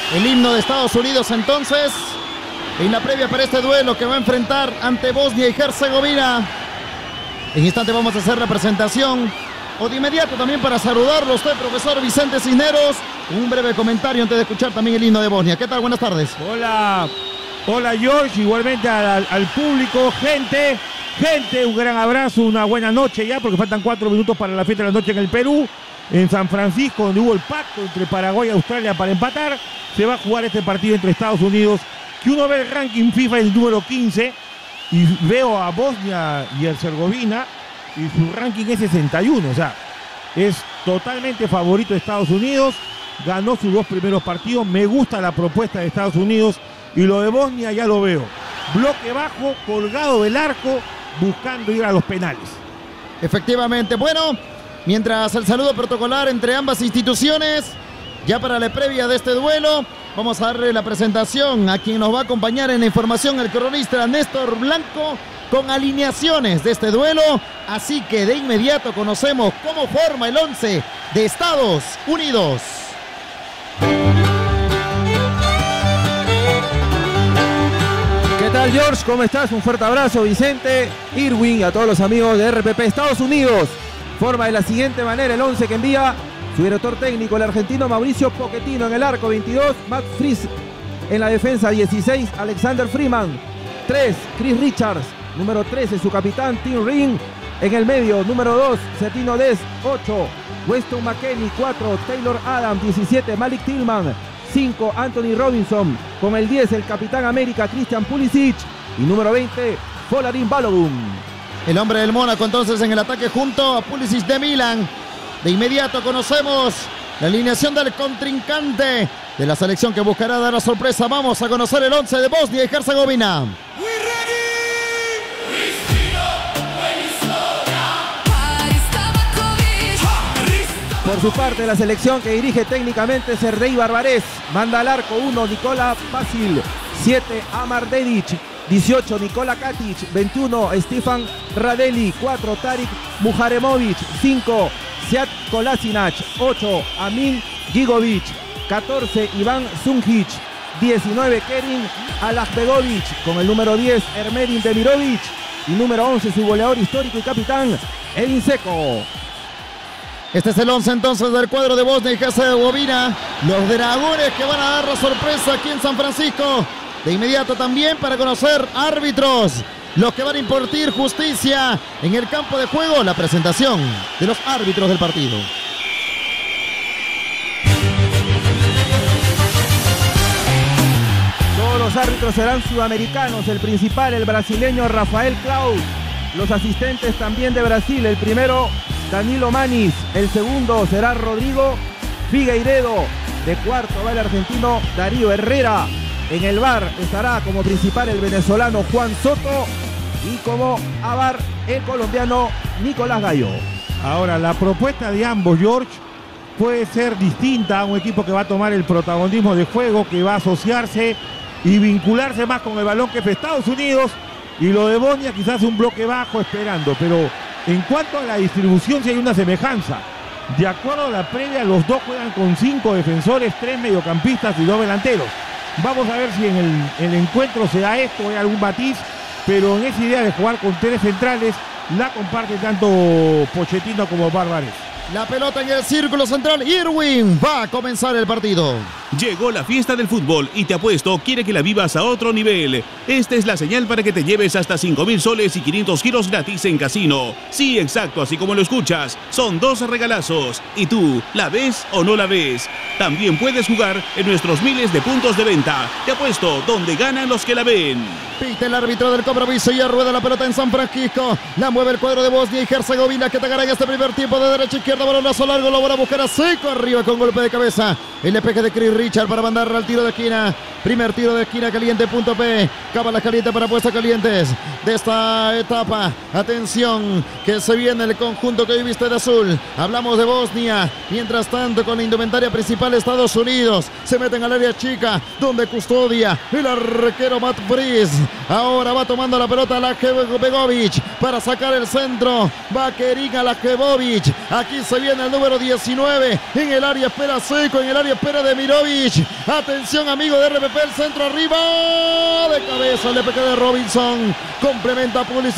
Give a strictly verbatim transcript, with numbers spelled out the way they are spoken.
El himno de Estados Unidos entonces, en la previa para este duelo que va a enfrentar ante Bosnia y Herzegovina. En instante vamos a hacer la presentación, o de inmediato también para saludarlo usted, profesor Vicente Cisneros. Un breve comentario antes de escuchar también el himno de Bosnia. ¿Qué tal? Buenas tardes. Hola, hola George, igualmente al, al público, gente, gente, un gran abrazo, una buena noche ya, porque faltan cuatro minutos para la fiesta de la noche en el Perú, en San Francisco, donde hubo el pacto entre Paraguay y Australia para empatar. Se va a jugar este partido entre Estados Unidos, que uno ve el ranking FIFA, el número quince, y veo a Bosnia y Herzegovina, y su ranking es sesenta y uno, o sea, es totalmente favorito de Estados Unidos. Ganó sus dos primeros partidos, me gusta la propuesta de Estados Unidos, y lo de Bosnia ya lo veo. Bloque bajo, colgado del arco, buscando ir a los penales. Efectivamente, bueno, mientras el saludo protocolar entre ambas instituciones, ya para la previa de este duelo, vamos a darle la presentación a quien nos va a acompañar en la información, el cronista Néstor Blanco, con alineaciones de este duelo. Así que de inmediato conocemos cómo forma el once de Estados Unidos. ¿Qué tal, George? ¿Cómo estás? Un fuerte abrazo, Vicente, Irwin, a todos los amigos de R P P Estados Unidos. Forma de la siguiente manera el once que envía su director técnico, el argentino Mauricio Pochettino. En el arco veintidós, Max Frisch. En la defensa dieciséis, Alexander Freeman. tres, Chris Richards. Número trece, su capitán, Tim Ring. En el medio, número dos, Cetino Des. ocho, Weston McKennie. cuatro, Taylor Adams. diecisiete, Malik Tillman. cinco, Anthony Robinson. Con el diez, el capitán América, Christian Pulisic. Y número veinte, Folarin Balogun. El hombre del Mónaco entonces en el ataque junto a Pulisic de Milán. De inmediato conocemos la alineación del contrincante de la selección que buscará dar la sorpresa. Vamos a conocer el once de Bosnia y Herzegovina. Por su parte, la selección que dirige técnicamente Sergei Barbarez. Manda al arco uno, Nikola Vasil. siete, Amar Dedic. dieciocho, Nikola Katic. veintiuno, Stefan Radeli. cuatro, Tarik Muharemovic. cinco, Sead Kolasinac. ocho, Amin Gigovic. catorce, Iván Zungic. diecinueve, Kerim Alazbegovic. Con el número diez, Ermedin Demirovic. Y número once, su goleador histórico y capitán, Edin Dzeko. Este es el once entonces del cuadro de Bosnia y Herzegovina. Los dragones que van a dar la sorpresa aquí en San Francisco. De inmediato también para conocer árbitros, los que van a impartir justicia en el campo de juego. La presentación de los árbitros del partido. Todos los árbitros serán sudamericanos. El principal, el brasileño Rafael Klaus. Los asistentes también de Brasil. El primero, Danilo Manis. El segundo será Rodrigo Figueiredo. De cuarto va el argentino Darío Herrera. En el V A R estará como principal el venezolano Juan Soto. Y como A V A R el colombiano Nicolás Gallo. Ahora, la propuesta de ambos, George, puede ser distinta a un equipo que va a tomar el protagonismo de juego, que va a asociarse y vincularse más con el balón que es Estados Unidos. Y lo de Bosnia quizás un bloque bajo esperando, pero en cuanto a la distribución sí hay una semejanza. De acuerdo a la previa, los dos juegan con cinco defensores, tres mediocampistas y dos delanteros. Vamos a ver si en el, el encuentro se da esto, hay algún matiz, pero en esa idea de jugar con tres centrales la comparte tanto Pochettino como Barbarez. La pelota en el círculo central. Irwin, va a comenzar el partido. Llegó la fiesta del fútbol y te apuesto quiere que la vivas a otro nivel. Esta es la señal para que te lleves hasta cinco mil soles y quinientos giros gratis en casino. Sí, exacto, así como lo escuchas. Son dos regalazos. ¿Y tú, la ves o no la ves? También puedes jugar en nuestros miles de puntos de venta. Te apuesto donde ganan los que la ven. Pite el árbitro del compromiso y rueda la pelota en San Francisco. La mueve el cuadro de Bosnia y Herzegovina, que atacará en este primer tiempo de derecha a izquierda. Balonazo largo, lo van a buscar a Dzeko arriba con golpe de cabeza. El despeje de Chris Richard para mandarle al tiro de esquina. Primer tiro de esquina caliente, punto P. Cábalas caliente para puestas calientes de esta etapa. Atención, que se viene el conjunto que hoy viste de azul. Hablamos de Bosnia. Mientras tanto, con la indumentaria principal, Estados Unidos. Se meten al área chica, donde custodia el arquero Matt Breeze. Ahora va tomando la pelota Lajebovic para sacar el centro. Va Kerim Lajebovic. Aquí se viene el número diecinueve. En el área espera Seco, en el área espera Demirovic. Atención, amigo de R P P, el centro arriba. De cabeza, el P K de Robinson. Complementa Pulisic.